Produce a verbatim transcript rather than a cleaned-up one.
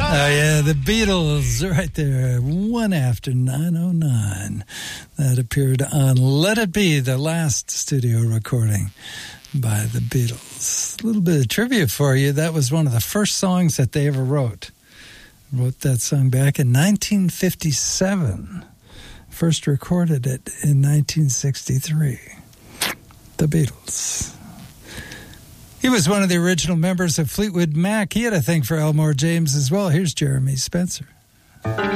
Oh, yeah, the Beatles right there, one after nine oh nine. That appeared on Let It Be, the last studio recording by the Beatles. A little bit of trivia for you. That was one of the first songs that they ever wrote. Wrote that song back in nineteen fifty-seven. First recorded it in nineteen sixty-three. The Beatles. He was one of the original members of Fleetwood Mac. He had a thing for Elmore James as well. Here's Jeremy Spencer.